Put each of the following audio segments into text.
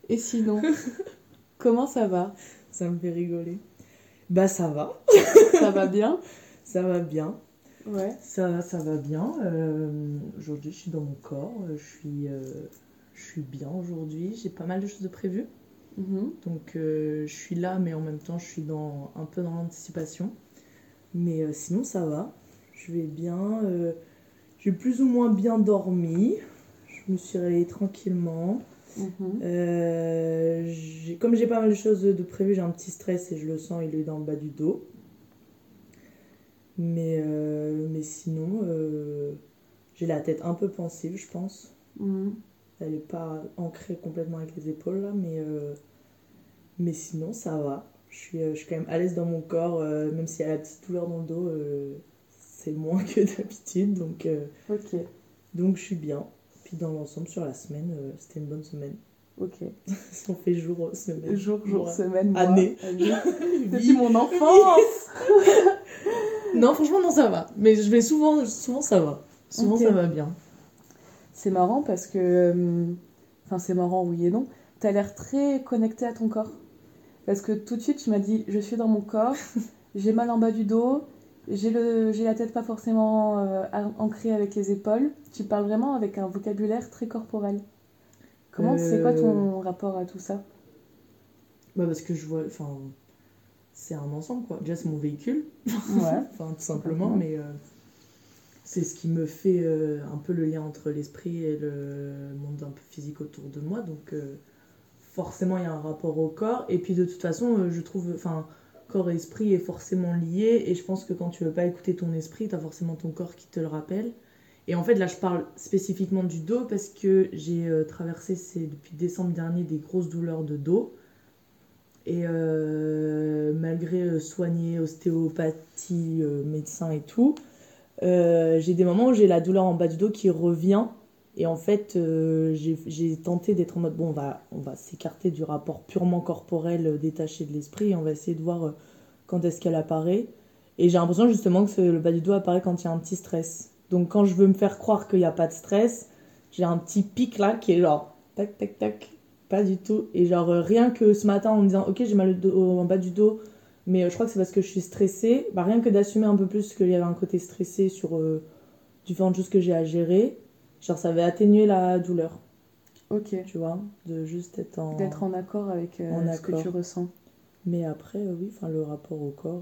Et sinon, comment ça va? Ça me fait rigoler. Bah ça va, Ça va bien? ça va bien. Ouais. Ça va bien. Aujourd'hui, je suis dans mon corps. Je suis bien aujourd'hui. J'ai pas mal de choses de prévues. Mhm. Donc je suis là, mais en même temps, je suis un peu dans l'anticipation. Mais sinon, ça va. Je vais bien. J'ai plus ou moins bien dormi. Je me suis réveillée tranquillement. Mhm. Comme j'ai pas mal de choses de prévues, j'ai un petit stress et je le sens, il est dans le bas du dos. Mais sinon, j'ai la tête un peu pensive, je pense. Mhm. Elle n'est pas ancrée complètement avec les épaules là, mais sinon ça va. Je suis quand même à l'aise dans mon corps, même s'il y a la petite douleur dans le dos, c'est moins que d'habitude, Ok, donc je suis bien. Puis dans l'ensemble, sur la semaine, c'était une bonne semaine. ok. Si on fait jour, semaine, Jour, mois, semaine, mois, année, année. Depuis vie. mon enfance! Non, franchement, non, ça va. Mais je vais souvent ça va. Souvent, Ok. ça va bien. C'est marrant parce que... Enfin, c'est marrant, oui et non. T'as l'air très connecté à ton corps. Parce que tout de suite, tu m'as dit, je suis dans mon corps, j'ai mal en bas du dos, j'ai la tête pas forcément ancrée avec les épaules. Tu parles vraiment avec un vocabulaire très corporel. C'est quoi Euh, ton rapport à tout ça? Bah parce que je vois, enfin, c'est un ensemble quoi. Déjà c'est mon véhicule, Ouais, enfin tout simplement, complètement. mais c'est ce qui me fait un peu le lien entre l'esprit et le monde un peu physique autour de moi. Donc forcément il y a un rapport au corps. Et puis de toute façon, je trouve, enfin, corps et esprit est forcément lié. Et je pense que quand tu veux pas écouter ton esprit, t'as forcément ton corps qui te le rappelle. Et en fait là je parle spécifiquement du dos parce que j'ai traversé depuis décembre dernier des grosses douleurs de dos. Et malgré soigner, ostéopathie, médecin et tout, j'ai des moments où j'ai la douleur en bas du dos qui revient. Et en fait, j'ai tenté d'être en mode, bon, on va s'écarter du rapport purement corporel détaché de l'esprit et on va essayer de voir quand est-ce qu'elle apparaît. Et j'ai l'impression justement que le bas du dos apparaît quand il y a un petit stress. Donc quand je veux me faire croire qu'il n'y a pas de stress, j'ai un petit pic là qui est genre, tac, tac, tac, pas du tout. Et genre, rien que ce matin en me disant, ok, j'ai mal en bas du dos, mais je crois que c'est parce que je suis stressée. Bah, rien que d'assumer un peu plus qu'il y avait un côté stressé sur différentes choses que j'ai à gérer, genre ça avait atténué la douleur, Ok. tu vois, de juste être D'être en accord avec en ce que tu accord. ressens. Mais après, oui, enfin le rapport au corps,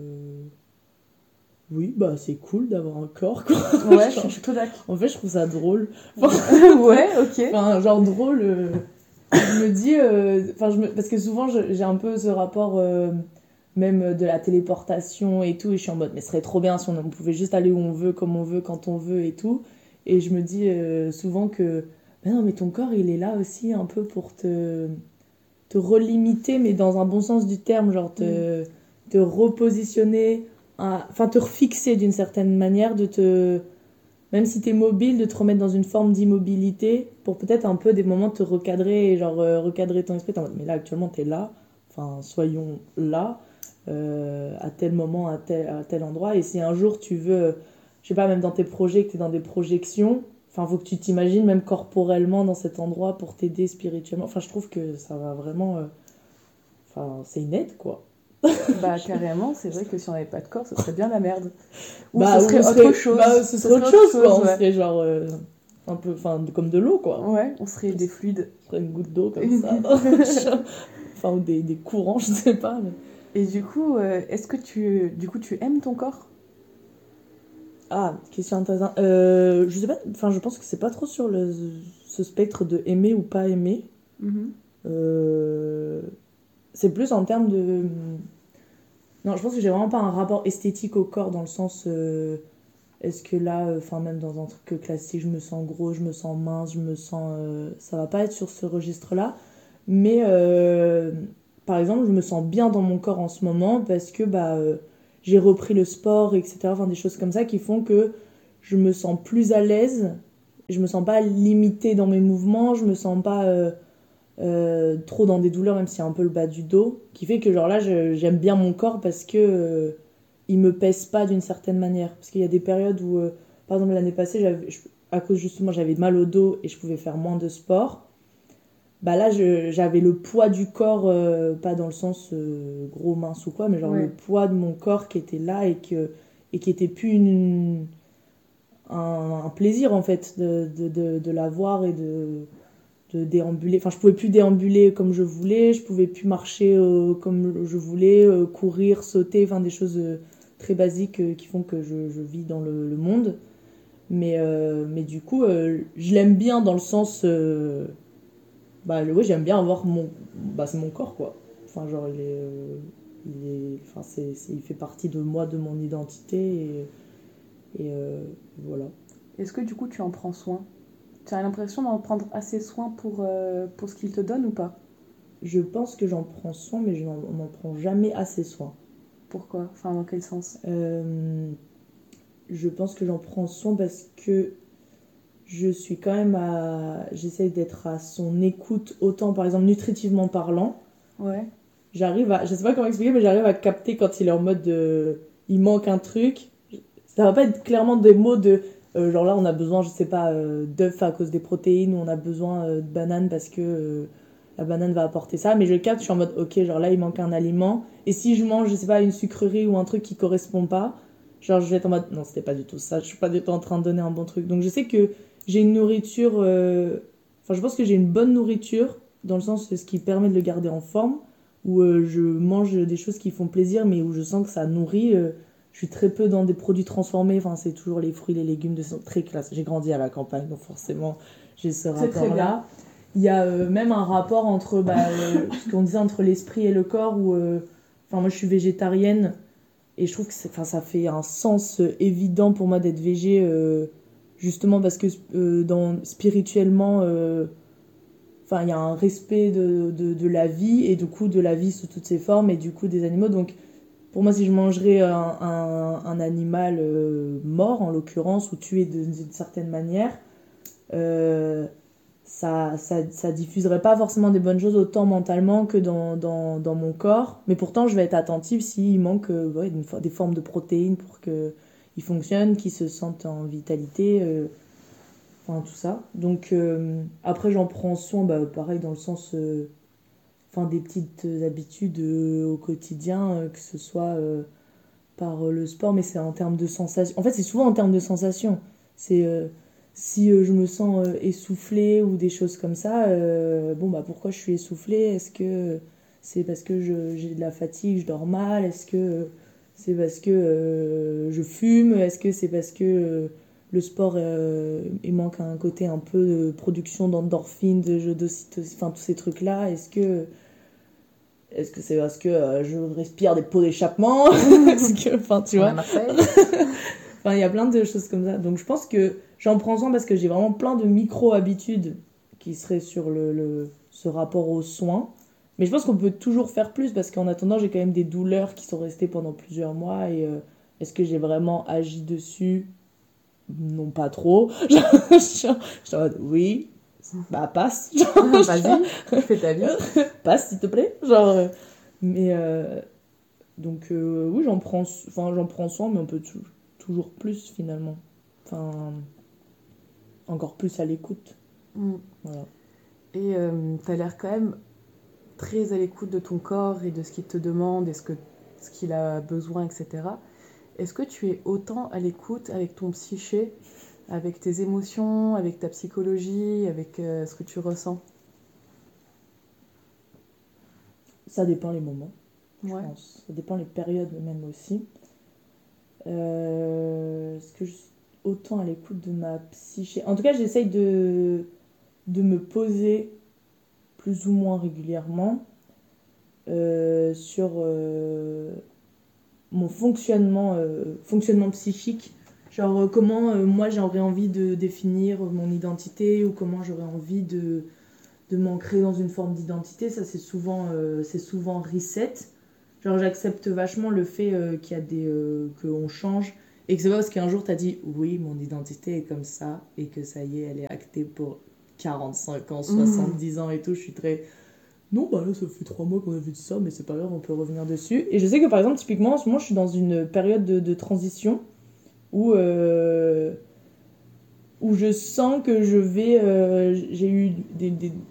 oui, bah c'est cool d'avoir un corps, quoi. Ouais, je suis Genre, plutôt d'accord. en fait, je trouve ça drôle. Ouais, ok. Enfin, genre drôle. Je me dis, parce que souvent j'ai un peu ce rapport, même de la téléportation et tout, et je suis en mode, mais ce serait trop bien si on pouvait juste aller où on veut, comme on veut, quand on veut et tout. Et je me dis souvent que, ben non, mais ton corps, il est là aussi un peu pour te relimiter, mais dans un bon sens du terme, genre Mm. te repositionner, enfin te refixer d'une certaine manière, même si t'es mobile, de te remettre dans une forme d'immobilité pour peut-être un peu des moments te recadrer, et genre recadrer ton esprit. T'es en mode, mais là actuellement t'es là, enfin soyons là, à tel moment, à tel endroit. Et si un jour tu veux, je sais pas, même dans tes projets, que t'es dans des projections, enfin faut que tu t'imagines même corporellement dans cet endroit pour t'aider spirituellement. Enfin je trouve que ça va vraiment, enfin c'est une aide quoi. Bah, carrément, c'est vrai que si on n'avait pas de corps, ce serait bien la merde. Ou ce Bah, serait autre bah, chose. ce Ce serait serait autre autre chose, quoi. chose, On ouais. serait genre un peu, enfin, comme de l'eau, quoi. Ouais, on serait des fluides. Ce serait une goutte d'eau comme ça. Enfin, ou des courants, je sais pas. Et du coup, tu aimes ton corps? Ah, question intéressante. Je sais pas, enfin, je pense que c'est pas trop sur ce spectre de aimer ou pas aimer. Mhm. Euh, c'est plus en termes de. Non, je pense que j'ai vraiment pas un rapport esthétique au corps dans le sens. Est-ce que là, enfin, même dans un truc classique, je me sens gros, je me sens mince, je me sens. Ça va pas être sur ce registre-là. Mais par exemple, je me sens bien dans mon corps en ce moment parce que j'ai repris le sport, etc. Enfin, des choses comme ça qui font que je me sens plus à l'aise. Je me sens pas limitée dans mes mouvements, je me sens pas trop dans des douleurs, même s'il y a un peu le bas du dos. Qui fait que, genre là, j'aime bien mon corps parce que il me pèse pas d'une certaine manière. Parce qu'il y a des périodes où, par exemple, l'année passée, à cause justement, j'avais mal au dos et je pouvais faire moins de sport. bah là j'avais le poids du corps, pas dans le sens gros mince ou quoi, mais genre Ouais. le poids de mon corps qui était là et qui était plus un plaisir en fait de l'avoir et de déambuler. Enfin, je pouvais plus déambuler comme je voulais, je pouvais plus marcher comme je voulais, courir, sauter, enfin des choses très basiques qui font que je vis dans le monde. Mais du coup, je l'aime bien dans le sens. Bah, ouais, j'aime bien avoir mon. Bah, c'est mon corps, quoi. Enfin, genre, enfin, il fait partie de moi, de mon identité, et voilà. Est-ce que du coup tu en prends soin? Tu as l'impression d'en prendre assez soin pour ce qu'il te donne ou pas? Je pense que j'en prends soin, mais je n'en prends jamais assez soin. Pourquoi? Enfin, dans quel sens? Euh, je pense que j'en prends soin parce que je suis quand même à. J'essaye d'être à son écoute, autant par exemple nutritivement parlant. Ouais. J'arrive à. Je sais pas comment expliquer, mais j'arrive à capter quand il est en mode de. Il manque un truc. Ça va pas être clairement des mots de. Genre là, on a besoin, je sais pas, d'œufs à cause des protéines, ou on a besoin de bananes parce que la banane va apporter ça. Mais je capte, je suis en mode, ok, genre là, il manque un aliment. Et si je mange, je sais pas, une sucrerie ou un truc qui correspond pas, genre je vais être en mode, non, c'était pas du tout ça, je suis pas du tout en train de donner un bon truc. Donc je sais que j'ai une nourriture. Enfin, je pense que j'ai une bonne nourriture, dans le sens de ce qui permet de le garder en forme, où je mange des choses qui font plaisir, mais où je sens que ça nourrit. Je suis très peu dans des produits transformés, enfin, c'est toujours les fruits, les légumes, très classe. J'ai grandi à la campagne, donc forcément, j'ai ce C'est très bien. rapport-là. Il y a même un rapport entre ce qu'on disait entre l'esprit et le corps, où enfin, moi je suis végétarienne, et je trouve que enfin, ça fait un sens évident pour moi d'être végé, justement parce que spirituellement, enfin, il y a un respect de la vie, et du coup de la vie sous toutes ses formes, et du coup des animaux. Donc pour moi, si je mangerais un animal mort, en l'occurrence, ou tué d'une certaine manière, euh, ça diffuserait pas forcément des bonnes choses, autant mentalement que dans mon corps. Mais pourtant, je vais être attentive s'il manque ouais, des formes de protéines pour qu'ils fonctionnent, qu'ils se sentent en vitalité, enfin tout ça. Donc après, j'en prends soin, bah, pareil, dans le sens. Enfin, des petites habitudes au quotidien, que ce soit par le sport, mais c'est en termes de sensation. En fait, c'est souvent en termes de sensation. C'est si je me sens essoufflée ou des choses comme ça, bon, bah pourquoi je suis essoufflée? Est-ce que c'est parce que j'ai de la fatigue, je dors mal? Est-ce que c'est parce que je fume? Est-ce que c'est parce que le sport, il manque un côté un peu de production d'endorphines, d'ocytocine, enfin tous ces trucs-là? Est-ce que c'est parce que je respire des pots d'échappement? Enfin, tu On est à vois. Marseille. Enfin, il y a plein de choses comme ça. Donc, je pense que j'en prends soin parce que j'ai vraiment plein de micro-habitudes qui seraient sur ce rapport aux soins. Mais je pense qu'on peut toujours faire plus parce qu'en attendant, j'ai quand même des douleurs qui sont restées pendant plusieurs mois. Et est-ce que j'ai vraiment agi dessus? Non, pas trop. Je suis en mode, oui, bah passe. Vas-y, fais ta vie. Passe, s'il te plaît. Genre, mais donc oui, j'en prends soin, mais on peut toujours plus finalement. Enfin, encore plus à l'écoute. Mm. Voilà. Et t'as l'air quand même très à l'écoute de ton corps et de ce qu'il te demande et ce qu'il a besoin, etc. Est-ce que tu es autant à l'écoute avec ton psyché, avec tes émotions, avec ta psychologie, avec ce que tu ressens? Ça dépend les moments, je Ouais. pense. Ça dépend les périodes même aussi. Est-ce que je suis autant à l'écoute de ma psyché? En tout cas, j'essaye de me poser plus ou moins régulièrement sur mon fonctionnement psychique. Genre comment moi j'aurais envie de définir mon identité, ou comment j'aurais envie de m'ancrer dans une forme d'identité. Ça c'est souvent reset. Genre j'accepte vachement le fait qu'il y a qu'on change, et que c'est pas parce qu'un jour t'as dit oui mon identité est comme ça et que ça y est elle est actée pour 45 ans, 70 ans et tout. Je suis très non, bah là, ça fait 3 mois qu'on avait dit ça, mais c'est pas grave, on peut revenir dessus. Et je sais que par exemple, typiquement, en ce moment, je suis dans une période de transition où, où je sens que j'ai eu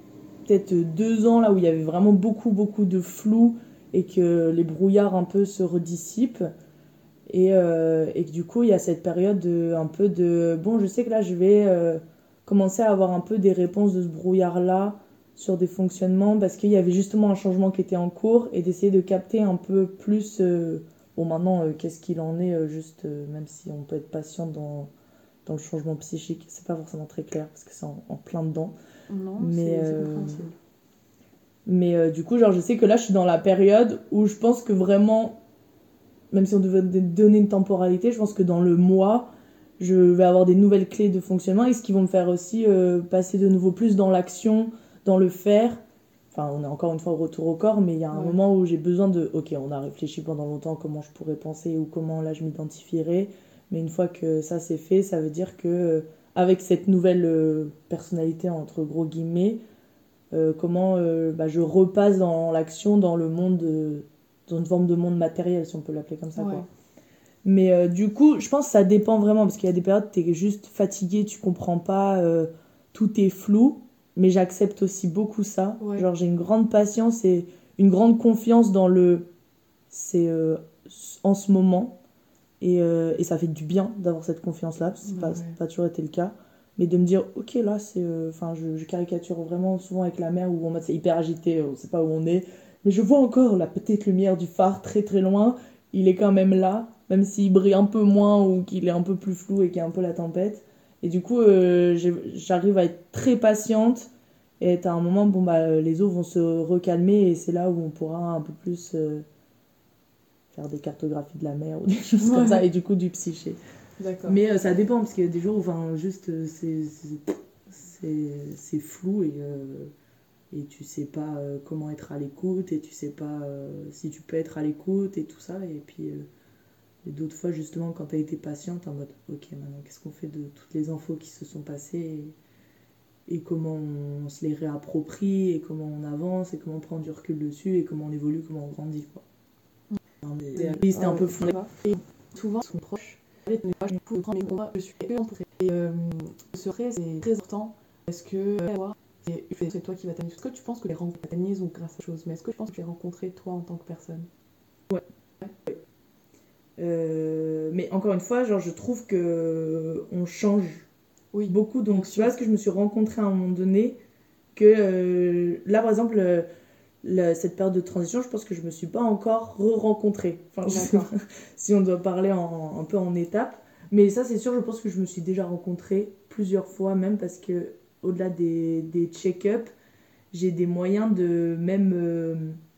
peut-être 2 ans là où il y avait vraiment beaucoup de flou et que les brouillards un peu se redissipent. Et que du coup, il y a cette période un peu de... Bon, je sais que là, je vais commencer à avoir un peu des réponses de ce brouillard-là sur des fonctionnements parce qu'il y avait justement un changement qui était en cours et d'essayer de capter un peu plus... bon, maintenant, qu'est-ce qu'il en est, juste, même si on peut être patient dans le changement psychique, c'est pas forcément très clair parce que c'est en plein dedans. Non, Mais, c'est compréhensible. mais du coup, genre, je sais que là, je suis dans la période où je pense que vraiment... Même si on devait donner une temporalité, je pense que dans le mois, je vais avoir des nouvelles clés de fonctionnement et ce qui vont me faire aussi passer de nouveau plus dans l'action, dans le faire. Enfin, on est encore une fois au retour au corps, mais il y a un moment où j'ai besoin de... Ok, on a réfléchi pendant longtemps comment je pourrais penser ou comment là je m'identifierais. Mais une fois que ça c'est fait, ça veut dire que avec cette nouvelle personnalité, entre gros guillemets, comment je repasse dans l'action, dans le monde... dans une forme de monde matériel, si on peut l'appeler comme ça, quoi. Mais du coup, je pense que ça dépend vraiment, parce qu'il y a des périodes où t'es juste fatigué, tu comprends pas, tout est flou, mais j'accepte aussi beaucoup ça. Genre, j'ai une grande patience et une grande confiance dans le... C'est en ce moment, et ça fait du bien d'avoir cette confiance-là, parce que c'est pas toujours été le cas. Mais de me dire, ok, là, c'est... Enfin, je caricature vraiment souvent avec la mer, où en mode c'est hyper agité, on sait pas où on est. Mais je vois encore la petite lumière du phare très très loin. Il est quand même là, même s'il brille un peu moins ou qu'il est un peu plus flou et qu'il y a un peu la tempête. Et du coup, j'arrive à être très patiente. Et à un moment, bon, les eaux vont se recalmer et c'est là où on pourra un peu plus faire des cartographies de la mer ou des choses comme ça. Et du coup, du psyché. D'accord. Mais ça dépend, parce qu'il y a des jours où juste c'est flou et tu sais pas comment être à l'écoute et tu sais pas si tu peux être à l'écoute et tout ça. Et puis et d'autres fois, justement, quand tu as été patiente, en mode ok, maintenant qu'est-ce qu'on fait de toutes les infos qui se sont passées et comment on se les réapproprie et comment on avance et comment on prend du recul dessus et comment on évolue, comment on grandit, quoi. Oui, c'était un peu flou. Et souvent, ils sont proches. Avec mes proches, du coup, je suis entourée. Et ce serait, c'est très important. Est-ce que c'est toi qui vas t'amuser? Est-ce que tu penses que les rencontres t'amusent ou grâce à chose? Mais est-ce que tu penses que tu l'as rencontré toi en tant que personne? Ouais. Mais encore une fois, genre, je trouve que on change beaucoup. Donc, tu vois, ce que je me suis rencontrée à un moment donné, que là, par exemple, cette période de transition, je pense que je me suis pas encore re-rencontrée. Enfin, si on doit parler un peu en étapes. Mais ça, c'est sûr, je pense que je me suis déjà rencontrée plusieurs fois, même parce que au-delà des check-up, j'ai des moyens de même